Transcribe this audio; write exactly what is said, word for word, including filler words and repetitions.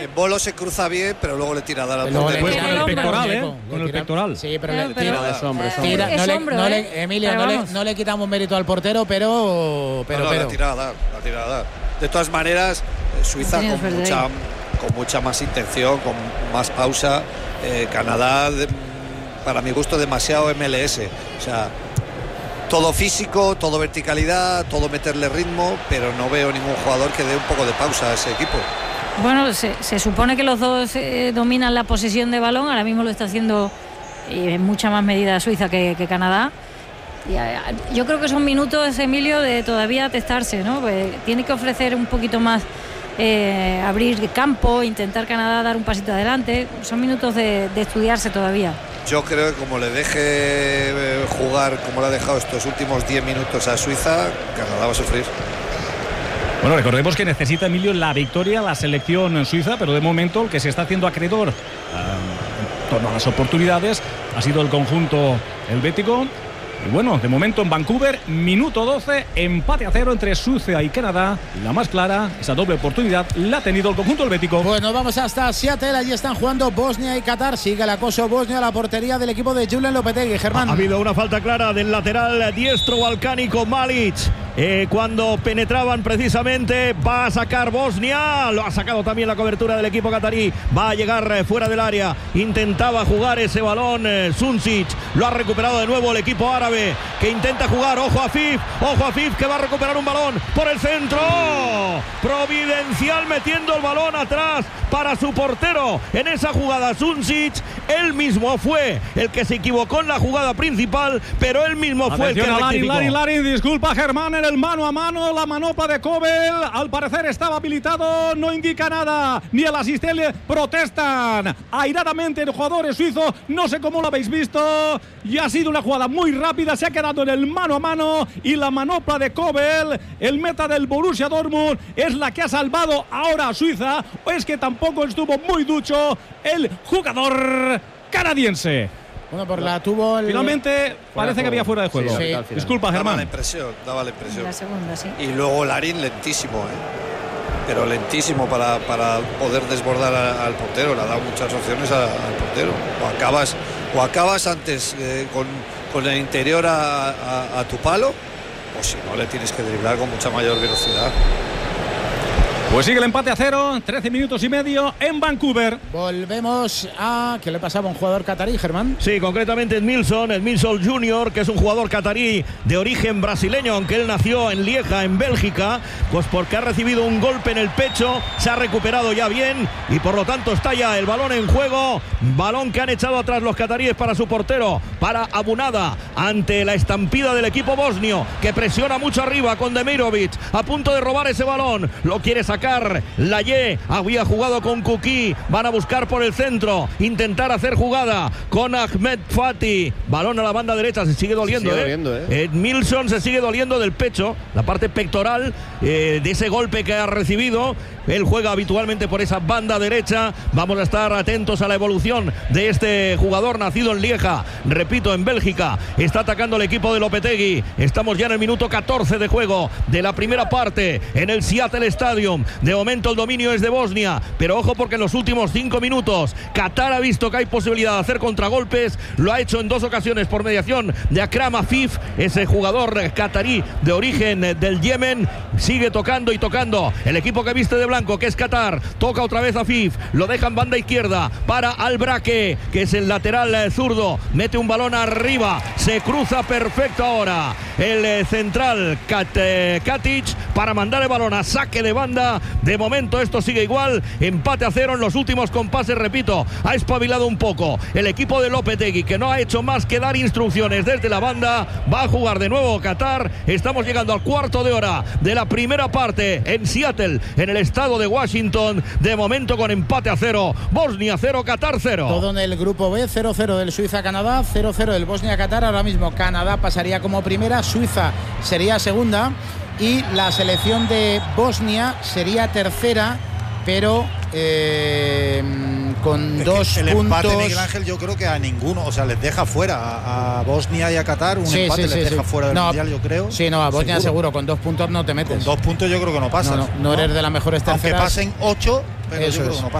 En Bolo se cruza bien, pero luego le tira a dar al portero. Pues con el pectoral, ¿eh? Con el pectoral. Sí, pero, pero, le pero tira. es hombro, es Tira, hombro. no Es le, hombro, no ¿eh? le, Emilio, pero no le, vamos. no le quitamos mérito al portero, pero. pero, no, no, pero. La tira a dar, la tira a dar. De todas maneras, Suiza No con mucha, con mucha más intención, con más pausa. Eh, Canadá, de, para mi gusto, demasiado M L S. O sea, todo físico, todo verticalidad, todo meterle ritmo, pero no veo ningún jugador que dé un poco de pausa a ese equipo. Bueno, se, se supone que los dos eh, dominan la posesión de balón. Ahora mismo lo está haciendo eh, en mucha más medida Suiza que, que Canadá. Y, eh, yo creo que son minutos, Emilio, de todavía testarse, ¿no? Pues tiene que ofrecer un poquito más, eh, abrir campo, intentar Canadá dar un pasito adelante. Son minutos de, de estudiarse todavía. Yo creo que como le deje jugar como le ha dejado estos últimos diez minutos a Suiza, Canadá va a sufrir. Bueno, recordemos que necesita, Emilio, la victoria la selección suiza, pero de momento el que se está haciendo acreedor eh, en torno a las oportunidades ha sido el conjunto helvético. Y bueno, de momento en Vancouver, minuto doce, empate a cero entre Suiza y Canadá. La más clara, esa doble oportunidad la ha tenido el conjunto helvético. Bueno, vamos hasta Seattle, allí están jugando Bosnia y Qatar. Sigue el acoso Bosnia, la portería del equipo de Julen Lopetegui. Germán. Ha habido una falta clara del lateral diestro balcánico Malic. Eh, cuando penetraban precisamente, va a sacar Bosnia, lo ha sacado también la cobertura del equipo catarí, va a llegar eh, fuera del área, intentaba jugar ese balón eh, Sunčić, lo ha recuperado de nuevo el equipo árabe, que intenta jugar, ojo a Fif, ojo a Fif, que va a recuperar un balón por el centro, providencial metiendo el balón atrás para su portero, en esa jugada Sunčić, él mismo fue el que se equivocó en la jugada principal, pero él mismo fue Atención el que a Larin, rectificó. Larin, Larin, disculpa Germán, en el mano a mano, la manopla de Kobel, al parecer estaba habilitado, no indica nada, ni el asistente, protestan airadamente los jugadores suizos, no sé cómo lo habéis visto, y ha sido una jugada muy rápida, se ha quedado en el mano a mano, y la manopla de Kobel, el meta del Borussia Dortmund, es la que ha salvado ahora a Suiza, o es que tampoco estuvo muy ducho el jugador canadiense. Bueno, por la tuvo el... Finalmente parece que había fuera de juego. Sí, sí. Disculpa, Germán. Daba la impresión, daba la impresión. La segunda, sí. Y luego Larin lentísimo, ¿eh? Pero lentísimo para, para poder desbordar a, al portero. Le ha dado muchas opciones a, al portero. O acabas, o acabas antes eh, con, con el interior a, a, a tu palo, o si no le tienes que driblar con mucha mayor velocidad. Pues sigue el empate a cero, trece minutos y medio en Vancouver. Volvemos a... ¿Qué le pasaba a un jugador catarí, Germán? Sí, concretamente Edmilson, Edmilson junior, que es un jugador catarí de origen brasileño, aunque él nació en Lieja, en Bélgica, pues porque ha recibido un golpe en el pecho, se ha recuperado ya bien y por lo tanto está ya el balón en juego, balón que han echado atrás los cataríes para su portero, para Abunada, ante la estampida del equipo bosnio, que presiona mucho arriba con Demirovic, a punto de robar ese balón, lo quiere sacar Layé, había jugado con Kuki, van a buscar por el centro, intentar hacer jugada con Ahmed Fati, balón a la banda derecha, se sigue doliendo, se sigue ¿eh? doliendo, ¿eh? Edmilson se sigue doliendo del pecho, la parte pectoral eh, de ese golpe que ha recibido. Él juega habitualmente por esa banda derecha. Vamos a estar atentos a la evolución de este jugador nacido en Lieja, repito, en Bélgica. Está atacando el equipo de Lopetegui. Estamos ya en el minuto catorce de juego de la primera parte en el Seattle Stadium. De momento el dominio es de Bosnia, pero ojo porque en los últimos cinco minutos Qatar ha visto que hay posibilidad de hacer contragolpes. Lo ha hecho en dos ocasiones por mediación de Akram Afif, ese jugador qatarí de origen del Yemen. Sigue tocando y tocando el equipo que viste de blanco, que es Qatar. Toca otra vez a Afif, lo deja en banda izquierda para Albraque, que es el lateral zurdo. Mete un balón arriba, se cruza perfecto ahora el central Kat, eh, Katic para mandar el balón a saque de banda. De momento esto sigue igual, empate a cero en los últimos compases, repito, ha espabilado un poco el equipo de Lopetegui, que no ha hecho más que dar instrucciones desde la banda. Va a jugar de nuevo Qatar. Estamos llegando al cuarto de hora de la primera parte en Seattle, en el estado de Washington, de momento con empate a cero, Bosnia cero, Qatar cero. Todo en el grupo B, cero cero del Suiza-Canadá, cero cero del Bosnia-Qatar. Ahora mismo Canadá pasaría como primera, Suiza sería segunda y la selección de Bosnia sería tercera, pero eh, con es dos el puntos. Empate, Miguel Ángel, yo creo que a ninguno, o sea, les deja fuera a, a Bosnia y a Qatar, un sí, empate sí, les sí, deja sí. fuera del no, mundial, yo creo. Sí, no, a Bosnia seguro, seguro con dos puntos no te metes. Con dos puntos yo creo que no pasas. No, no, no eres de las mejores terceras. Aunque pasen ocho, pero Eso yo creo es. que no pasas.